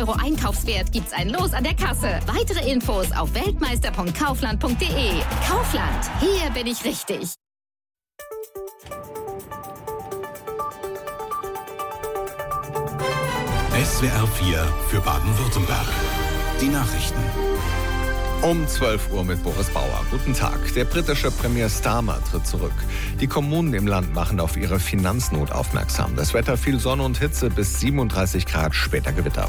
Euro Einkaufswert gibt's ein Los an der Kasse. Weitere Infos auf weltmeister.kaufland.de. Kaufland, hier bin ich richtig. SWR 4 für Baden-Württemberg. Die Nachrichten. Um 12 Uhr mit Boris Bauer. Guten Tag. Der britische Premier Starmer tritt zurück. Die Kommunen im Land machen auf ihre Finanznot aufmerksam. Das Wetter viel Sonne und Hitze bis 37 Grad, später Gewitter.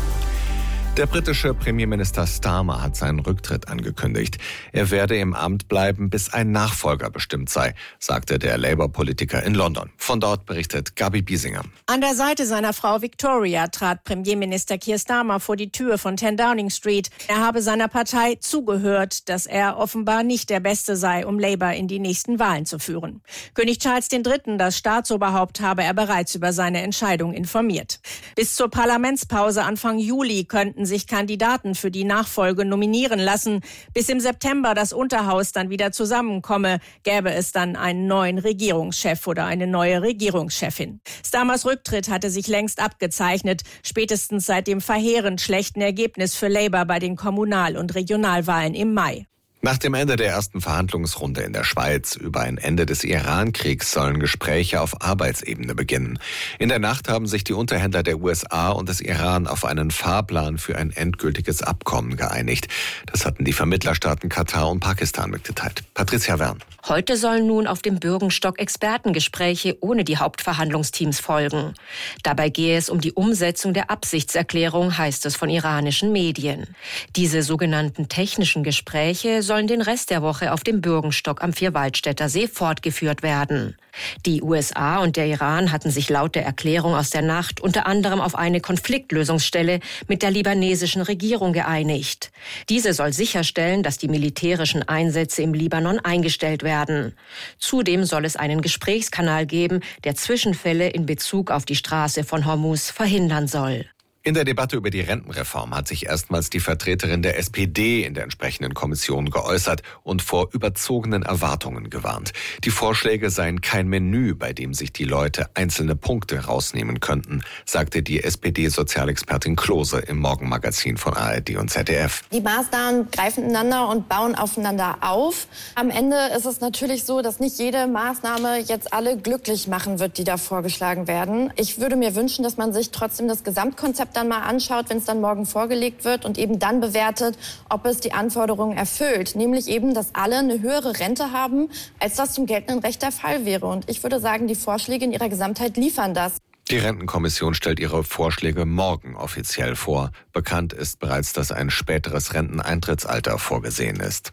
Der britische Premierminister Starmer hat seinen Rücktritt angekündigt. Er werde im Amt bleiben, bis ein Nachfolger bestimmt sei, sagte der Labour-Politiker in London. Von dort berichtet Gabi Biesinger. An der Seite seiner Frau Victoria trat Premierminister Keir Starmer vor die Tür von 10 Downing Street. Er habe seiner Partei zugehört, dass er offenbar nicht der Beste sei, um Labour in die nächsten Wahlen zu führen. König Charles III., das Staatsoberhaupt, habe er bereits über seine Entscheidung informiert. Bis zur Parlamentspause Anfang Juli könnten sich Kandidaten für die Nachfolge nominieren lassen. Bis im September das Unterhaus dann wieder zusammenkomme, gäbe es dann einen neuen Regierungschef oder eine neue Regierungschefin. Starmers Rücktritt hatte sich längst abgezeichnet, spätestens seit dem verheerend schlechten Ergebnis für Labour bei den Kommunal- und Regionalwahlen im Mai. Nach dem Ende der ersten Verhandlungsrunde in der Schweiz über ein Ende des Iran-Kriegs sollen Gespräche auf Arbeitsebene beginnen. In der Nacht haben sich die Unterhändler der USA und des Iran auf einen Fahrplan für ein endgültiges Abkommen geeinigt. Das hatten die Vermittlerstaaten Katar und Pakistan mitgeteilt. Patricia Wern. Heute sollen nun auf dem Bürgenstock Expertengespräche ohne die Hauptverhandlungsteams folgen. Dabei gehe es um die Umsetzung der Absichtserklärung, heißt es von iranischen Medien. Diese sogenannten technischen Gespräche sollen den Rest der Woche auf dem Bürgenstock am Vierwaldstätter See fortgeführt werden. Die USA und der Iran hatten sich laut der Erklärung aus der Nacht unter anderem auf eine Konfliktlösungsstelle mit der libanesischen Regierung geeinigt. Diese soll sicherstellen, dass die militärischen Einsätze im Libanon eingestellt werden. Zudem soll es einen Gesprächskanal geben, der Zwischenfälle in Bezug auf die Straße von Hormuz verhindern soll. In der Debatte über die Rentenreform hat sich erstmals die Vertreterin der SPD in der entsprechenden Kommission geäußert und vor überzogenen Erwartungen gewarnt. Die Vorschläge seien kein Menü, bei dem sich die Leute einzelne Punkte rausnehmen könnten, sagte die SPD-Sozialexpertin Klose im Morgenmagazin von ARD und ZDF. Die Maßnahmen greifen ineinander und bauen aufeinander auf. Am Ende ist es natürlich so, dass nicht jede Maßnahme jetzt alle glücklich machen wird, die da vorgeschlagen werden. Ich würde mir wünschen, dass man sich trotzdem das Gesamtkonzept dann mal anschaut, wenn es dann morgen vorgelegt wird und eben dann bewertet, ob es die Anforderungen erfüllt. Nämlich eben, dass alle eine höhere Rente haben, als das zum geltenden Recht der Fall wäre. Und ich würde sagen, die Vorschläge in ihrer Gesamtheit liefern das. Die Rentenkommission stellt ihre Vorschläge morgen offiziell vor. Bekannt ist bereits, dass ein späteres Renteneintrittsalter vorgesehen ist.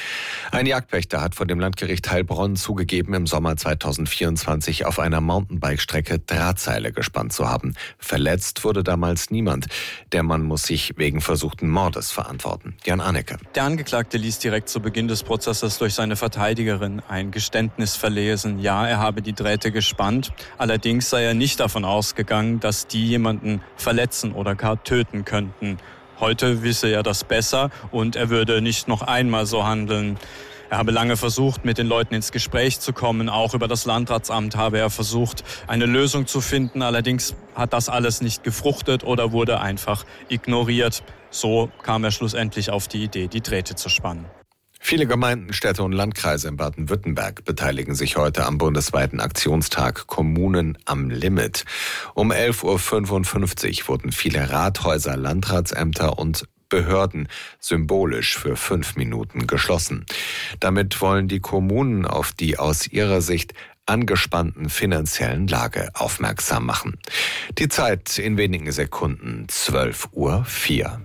Ein Jagdpächter hat vor dem Landgericht Heilbronn zugegeben, im Sommer 2024 auf einer Mountainbike-Strecke Drahtseile gespannt zu haben. Verletzt wurde damals niemand. Der Mann muss sich wegen versuchten Mordes verantworten. Jan Annecke. Der Angeklagte ließ direkt zu Beginn des Prozesses durch seine Verteidigerin ein Geständnis verlesen. Ja, er habe die Drähte gespannt. Allerdings sei er nicht davon ausgegangen, dass die jemanden verletzen oder gar töten könnten. Heute wisse er das besser und er würde nicht noch einmal so handeln. Er habe lange versucht, mit den Leuten ins Gespräch zu kommen. Auch über das Landratsamt habe er versucht, eine Lösung zu finden. Allerdings hat das alles nicht gefruchtet oder wurde einfach ignoriert. So kam er schlussendlich auf die Idee, die Drähte zu spannen. Viele Gemeinden, Städte und Landkreise in Baden-Württemberg beteiligen sich heute am bundesweiten Aktionstag Kommunen am Limit. Um 11.55 Uhr wurden viele Rathäuser, Landratsämter und Behörden symbolisch für 5 Minuten geschlossen. Damit wollen die Kommunen auf die aus ihrer Sicht angespannten finanziellen Lage aufmerksam machen. Die Zeit in wenigen Sekunden, 12.04 Uhr.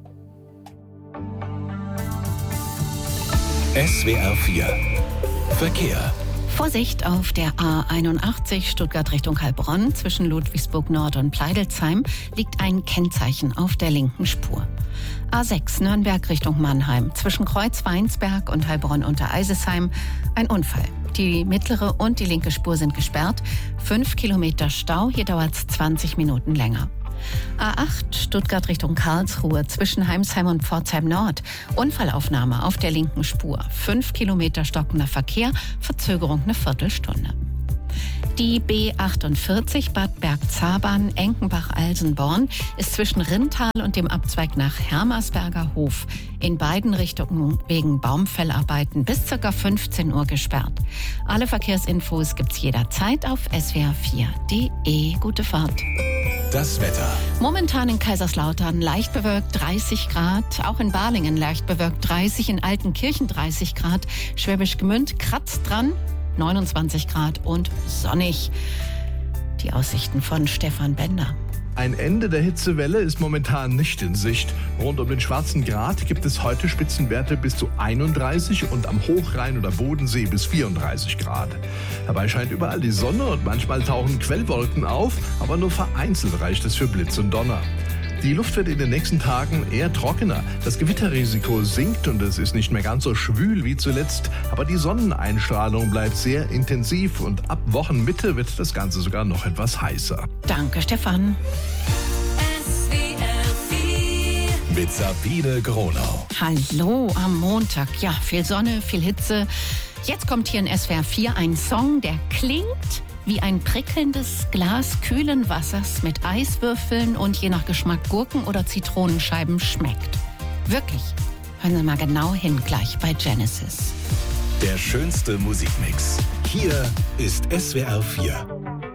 SWR 4 Verkehr. Vorsicht auf der A81 Stuttgart Richtung Heilbronn. Zwischen Ludwigsburg Nord und Pleidelsheim liegt ein Kennzeichen auf der linken Spur. A6 Nürnberg Richtung Mannheim. Zwischen Kreuz-Weinsberg und Heilbronn unter Eisesheim ein Unfall. Die mittlere und die linke Spur sind gesperrt. 5 Kilometer Stau, hier dauert es 20 Minuten länger. A8 Stuttgart Richtung Karlsruhe zwischen Heimsheim und Pforzheim Nord. Unfallaufnahme auf der linken Spur. 5 Kilometer stockender Verkehr, Verzögerung eine Viertelstunde. Die B48 Bad Bergzabern, Enkenbach-Alsenborn ist zwischen Rintal und dem Abzweig nach Hermersberger Hof in beiden Richtungen wegen Baumfellarbeiten bis ca. 15 Uhr gesperrt. Alle Verkehrsinfos gibt's jederzeit auf swr4.de. Gute Fahrt. Das Wetter. Momentan in Kaiserslautern leicht bewölkt 30 Grad, auch in Balingen leicht bewölkt 30, in Altenkirchen 30 Grad, Schwäbisch Gmünd kratzt dran 29 Grad und sonnig. Die Aussichten von Stefan Bender. Ein Ende der Hitzewelle ist momentan nicht in Sicht. Rund um den Schwarzen Grat gibt es heute Spitzenwerte bis zu 31 und am Hochrhein oder Bodensee bis 34 Grad. Dabei scheint überall die Sonne und manchmal tauchen Quellwolken auf, aber nur vereinzelt reicht es für Blitz und Donner. Die Luft wird in den nächsten Tagen eher trockener. Das Gewitterrisiko sinkt und es ist nicht mehr ganz so schwül wie zuletzt. Aber die Sonneneinstrahlung bleibt sehr intensiv und ab Wochenmitte wird das Ganze sogar noch etwas heißer. Danke, Stefan. Mit Sabine Gronau. Hallo am Montag. Ja, viel Sonne, viel Hitze. Jetzt kommt hier in SWR 4 ein Song, der klingt wie ein prickelndes Glas kühlen Wassers mit Eiswürfeln und je nach Geschmack Gurken oder Zitronenscheiben schmeckt. Wirklich. Hören Sie mal genau hin, gleich bei Genesis. Der schönste Musikmix. Hier ist SWR 4.